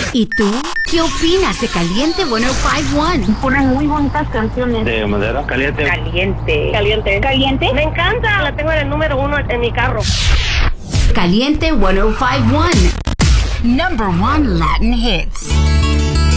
¿Y tú? ¿Qué opinas de Caliente 105.1? Ponen muy bonitas canciones. De madera caliente. Caliente. Caliente. Caliente. Me encanta. La tengo en el número 1 en mi carro. Caliente 105.1. Number 1 Latin hits.